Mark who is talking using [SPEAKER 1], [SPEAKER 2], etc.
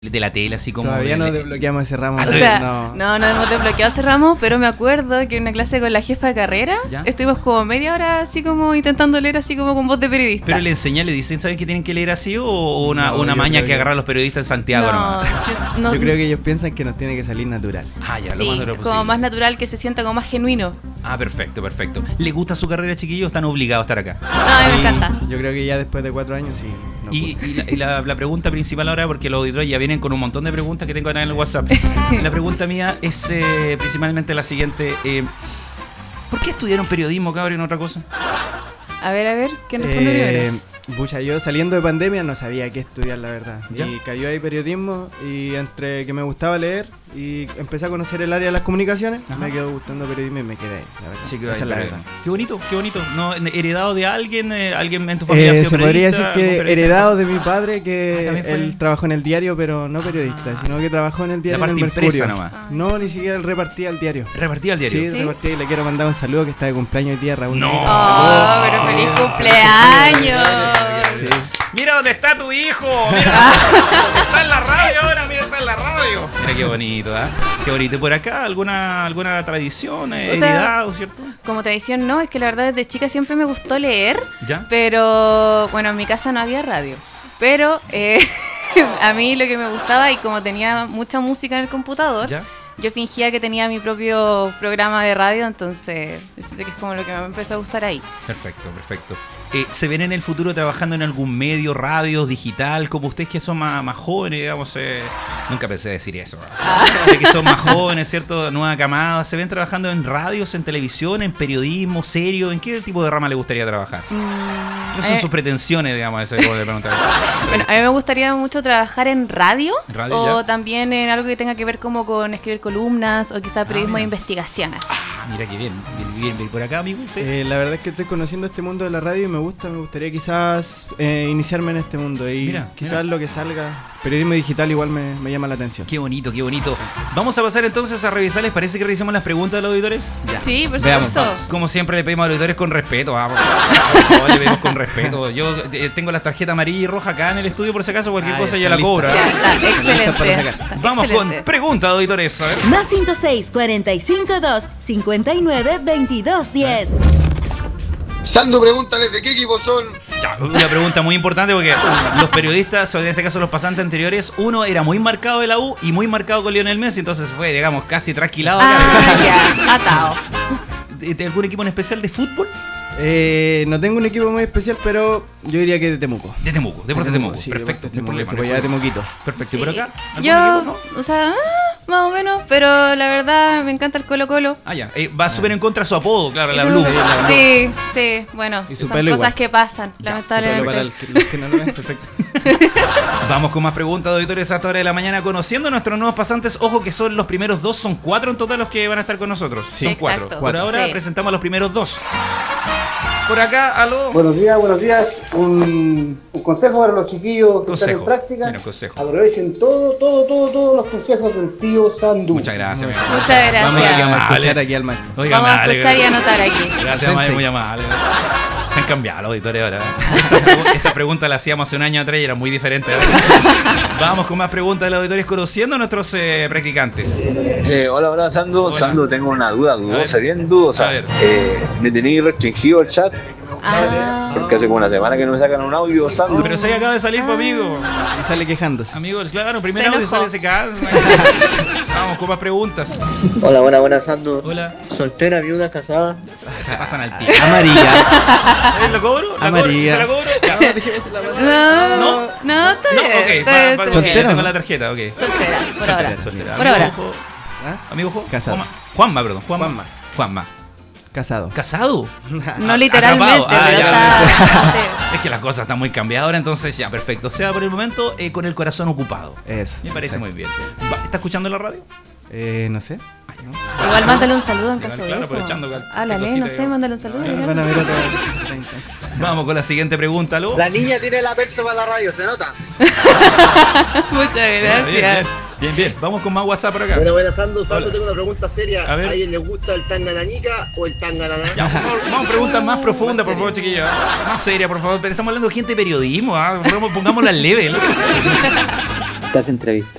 [SPEAKER 1] de la tele, así como...
[SPEAKER 2] Todavía no desbloqueamos ese ramo.
[SPEAKER 3] O sea, no hemos desbloqueado ese ramo, pero me acuerdo que en una clase con la jefa de carrera
[SPEAKER 1] ¿Ya?
[SPEAKER 3] estuvimos como media hora así como intentando leer así como con voz de periodista.
[SPEAKER 1] Pero le enseñan, le dicen, ¿saben que tienen que leer así o una maña que agarran los periodistas en Santiago nomás?
[SPEAKER 3] No,
[SPEAKER 2] yo creo que ellos piensan que nos tiene que salir natural.
[SPEAKER 1] Ah, ya,
[SPEAKER 3] sí,
[SPEAKER 1] lo más natural posible.
[SPEAKER 3] como más natural, que se sienta como más genuino.
[SPEAKER 1] Ah, perfecto. ¿Le gusta su carrera, chiquillos? ¿Están obligados a estar acá?
[SPEAKER 3] No, a mí me encanta.
[SPEAKER 2] Yo creo que ya después de 4 años sí.
[SPEAKER 1] Y la pregunta principal ahora, porque los auditores ya vienen con un montón de preguntas que tengo acá en el WhatsApp. La pregunta mía es principalmente la siguiente. ¿Por qué estudiaron periodismo, cabrón, y no otra cosa?
[SPEAKER 3] A ver, ¿quién responde primero?
[SPEAKER 2] Pucha, yo saliendo de pandemia no sabía qué estudiar, la verdad.
[SPEAKER 1] ¿Ya?
[SPEAKER 2] Y cayó ahí periodismo y entre que me gustaba leer y empecé a conocer el área de las comunicaciones,
[SPEAKER 1] Ajá.
[SPEAKER 2] me quedó gustando periodismo y me quedé ahí, la verdad.
[SPEAKER 1] Sí, que
[SPEAKER 2] esa es la verdad.
[SPEAKER 1] Qué bonito. ¿No, heredado de alguien? ¿Alguien en tu familia ha sido
[SPEAKER 2] se podría decir
[SPEAKER 1] periodista,
[SPEAKER 2] que
[SPEAKER 1] algún periodista?
[SPEAKER 2] heredado de mi padre, que
[SPEAKER 1] también fue.
[SPEAKER 2] él trabajó en el diario, pero no periodista, sino que trabajó en el diario
[SPEAKER 1] La parte
[SPEAKER 2] en el
[SPEAKER 1] impresa
[SPEAKER 2] Mercurio.
[SPEAKER 1] nomás.
[SPEAKER 2] No, ni siquiera él repartía el diario.
[SPEAKER 1] ¿Repartía el diario?
[SPEAKER 2] Sí, repartía y le quiero mandar un saludo que está de cumpleaños hoy día, Raúl.
[SPEAKER 1] No.
[SPEAKER 3] Oh, pero feliz cumpleaños.
[SPEAKER 2] Sí.
[SPEAKER 1] Mira dónde está tu hijo. Mira, está en la radio ahora. Mira, está en la radio. Mira qué bonito, ¿ah? Qué bonito. ¿Y por acá alguna tradición heredado, cierto?
[SPEAKER 3] Como tradición no, es que la verdad desde chica siempre me gustó leer,
[SPEAKER 1] ¿Ya?
[SPEAKER 3] pero bueno, en mi casa no había radio. Pero a mí lo que me gustaba, y como tenía mucha música en el computador,
[SPEAKER 1] ¿Ya?
[SPEAKER 3] yo fingía que tenía mi propio programa de radio, entonces eso que es como lo que me empezó a gustar ahí.
[SPEAKER 1] Perfecto. ¿Se ven en el futuro trabajando en algún medio, radio, digital, como ustedes que son más jóvenes, digamos? Nunca pensé decir eso. Ustedes que son más jóvenes, ¿cierto? Nueva camada. ¿Se ven trabajando en radios, en televisión, en periodismo, serio? ¿En qué tipo de rama le gustaría trabajar? ¿Cuáles son sus pretensiones, digamos? Eso que de preguntar.
[SPEAKER 3] Bueno, a mí me gustaría mucho trabajar en radio,
[SPEAKER 1] ¿Radio,
[SPEAKER 3] o
[SPEAKER 1] ya?
[SPEAKER 3] también en algo que tenga que ver como con escribir columnas o quizá periodismo de investigación. Así.
[SPEAKER 1] Mira qué bien. Por acá, amigo, usted.
[SPEAKER 2] La verdad es que estoy conociendo este mundo de la radio y me gustaría quizás iniciarme en este mundo y quizás lo que salga, periodismo digital igual me llama la atención.
[SPEAKER 1] Qué bonito. Vamos a pasar entonces a revisar, ¿les parece que revisemos las preguntas de los auditores?
[SPEAKER 2] Ya.
[SPEAKER 3] Sí, por
[SPEAKER 2] Veamos,
[SPEAKER 3] supuesto.
[SPEAKER 2] vamos.
[SPEAKER 1] Como siempre le pedimos a los auditores con respeto, vamos. Por favor, le pedimos con respeto. Yo tengo las tarjetas amarilla y roja acá en el estudio por si acaso cualquier cosa ya la
[SPEAKER 2] lista.
[SPEAKER 1] cobra.
[SPEAKER 3] Ya está, excelente.
[SPEAKER 2] para sacar.
[SPEAKER 3] Está
[SPEAKER 1] Vamos
[SPEAKER 3] excelente.
[SPEAKER 1] con preguntas de auditores, a ver.
[SPEAKER 4] Más 56 45 2 59 22 10.
[SPEAKER 5] Sando, pregúntales de qué equipo son.
[SPEAKER 1] Ya, una pregunta muy importante porque los periodistas, o en este caso los pasantes anteriores, uno era muy marcado de la U y muy marcado con Lionel Messi, entonces fue, digamos, casi trasquilado acá.
[SPEAKER 3] Ya, atado.
[SPEAKER 1] ¿De algún equipo en especial de fútbol?
[SPEAKER 2] No tengo un equipo muy especial, pero yo diría que de Temuco.
[SPEAKER 1] De Temuco, Deportes Temuco.
[SPEAKER 2] Sí,
[SPEAKER 1] Perfecto,
[SPEAKER 2] Deportes
[SPEAKER 1] no hay problema.
[SPEAKER 2] Temuco, ya de Temuquito.
[SPEAKER 1] Perfecto, ¿y por acá? ¿Algún
[SPEAKER 3] Yo,
[SPEAKER 1] equipo, no?
[SPEAKER 3] o sea, más o menos, pero la verdad me encanta el Colo-Colo.
[SPEAKER 1] Ah, ya. Va súper en contra de su apodo, claro, la Blue.
[SPEAKER 3] Sí, bueno,
[SPEAKER 2] Y su
[SPEAKER 3] son
[SPEAKER 2] pelo
[SPEAKER 3] cosas
[SPEAKER 2] igual.
[SPEAKER 3] que pasan,
[SPEAKER 2] Pero
[SPEAKER 3] lamentablemente.
[SPEAKER 2] para los que no lo ven, perfecto.
[SPEAKER 1] Vamos con más preguntas de auditores a esta hora de la mañana. Conociendo a nuestros nuevos pasantes, ojo que son los primeros dos, son 4 en total los que van a estar con nosotros.
[SPEAKER 3] Sí,
[SPEAKER 1] son 4.
[SPEAKER 3] exacto.
[SPEAKER 1] Por ahora
[SPEAKER 3] Sí.
[SPEAKER 1] presentamos a los primeros 2. Por acá, aló.
[SPEAKER 6] Buenos días. Un consejo para los chiquillos que están en práctica.
[SPEAKER 1] Mira, consejo.
[SPEAKER 6] Aprovechen todos los consejos del tío Sandu.
[SPEAKER 1] Muchas gracias, amigo.
[SPEAKER 3] Muchas gracias.
[SPEAKER 2] Vamos
[SPEAKER 1] Oiga,
[SPEAKER 2] a
[SPEAKER 1] amable.
[SPEAKER 2] escuchar aquí al maestro.
[SPEAKER 1] Oiga,
[SPEAKER 3] Vamos a
[SPEAKER 1] amable,
[SPEAKER 3] escuchar y
[SPEAKER 1] gracias.
[SPEAKER 3] anotar aquí.
[SPEAKER 1] Gracias,
[SPEAKER 2] Sensei.
[SPEAKER 1] muy amable. Han cambiado los auditores ahora. Esta pregunta la hacíamos hace un año atrás y era muy diferente. Vamos con más preguntas de los auditores conociendo a nuestros practicantes.
[SPEAKER 7] Hola, Sandu.
[SPEAKER 1] Hola.
[SPEAKER 7] Sandu, tengo una duda,
[SPEAKER 1] A ver.
[SPEAKER 7] bien dudosa.
[SPEAKER 1] A ver.
[SPEAKER 7] ¿Me tenéis restringido el chat?
[SPEAKER 3] Ah.
[SPEAKER 7] Porque hace como una semana que no me sacan un audio, Sandu.
[SPEAKER 1] Pero se acaba de salir, pues, amigo.
[SPEAKER 2] Y sale quejándose.
[SPEAKER 1] Amigo, claro, primer
[SPEAKER 3] Se
[SPEAKER 1] audio
[SPEAKER 3] enojó.
[SPEAKER 1] sale ese caso. Vamos con más preguntas.
[SPEAKER 8] Hola, buenas, Sandu.
[SPEAKER 1] Hola.
[SPEAKER 8] Soltera, viuda, casada.
[SPEAKER 1] Se pasan al tío.
[SPEAKER 2] Amarilla.
[SPEAKER 1] ¿Lo cobro?
[SPEAKER 2] Amarilla.
[SPEAKER 1] ¿Se la cobro? Ya.
[SPEAKER 3] No, está
[SPEAKER 1] No,
[SPEAKER 3] bien.
[SPEAKER 1] ok,
[SPEAKER 3] está
[SPEAKER 1] va,
[SPEAKER 3] bien.
[SPEAKER 2] ¿Soltera,
[SPEAKER 1] tengo
[SPEAKER 2] no?
[SPEAKER 1] la tarjeta, ok.
[SPEAKER 3] Soltera, por ahora.
[SPEAKER 1] Soltera.
[SPEAKER 3] Por
[SPEAKER 1] Amigo,
[SPEAKER 3] ahora.
[SPEAKER 1] ojo.
[SPEAKER 2] ¿Ah?
[SPEAKER 1] Amigo, ojo.
[SPEAKER 2] Casado.
[SPEAKER 1] Juanma, perdón.
[SPEAKER 2] Juanma.
[SPEAKER 1] Juanma.
[SPEAKER 2] Casado.
[SPEAKER 1] ¿Casado?
[SPEAKER 3] No literalmente,
[SPEAKER 1] Atrapado.
[SPEAKER 3] pero
[SPEAKER 1] ya.
[SPEAKER 3] está. Sí.
[SPEAKER 1] Es que las cosas están muy cambiadas ahora, entonces ya, perfecto. O sea, por el momento, con el corazón ocupado.
[SPEAKER 2] Eso.
[SPEAKER 1] Me parece
[SPEAKER 2] exacto.
[SPEAKER 1] muy bien. ¿Está escuchando la radio?
[SPEAKER 2] No sé.
[SPEAKER 3] Igual mándale un saludo en
[SPEAKER 1] Igual,
[SPEAKER 3] caso
[SPEAKER 1] claro,
[SPEAKER 3] de.
[SPEAKER 1] aprovechando que-
[SPEAKER 3] Háblale,
[SPEAKER 1] qué
[SPEAKER 3] no
[SPEAKER 1] cosita,
[SPEAKER 3] sé,
[SPEAKER 1] yo.
[SPEAKER 3] mándale un saludo.
[SPEAKER 2] Van
[SPEAKER 3] Miguel.
[SPEAKER 2] a ver otra.
[SPEAKER 1] Vamos con la siguiente pregunta, ¿lo?
[SPEAKER 8] La niña tiene la perso para la radio, ¿se nota?
[SPEAKER 3] Muchas gracias.
[SPEAKER 1] Bien. Vamos con más WhatsApp por acá.
[SPEAKER 8] Buenas, Sandu.
[SPEAKER 1] Hola.
[SPEAKER 8] Tengo una pregunta seria.
[SPEAKER 1] A ver.
[SPEAKER 8] ¿A alguien le gusta el tangananica o el tangananá?
[SPEAKER 1] Ya, por favor, vamos a preguntas más profundas, por favor, chiquillos. Más serias, por favor. Pero estamos hablando de gente de periodismo, ¿ah? Pongámosla al level.
[SPEAKER 9] Estás entrevistado.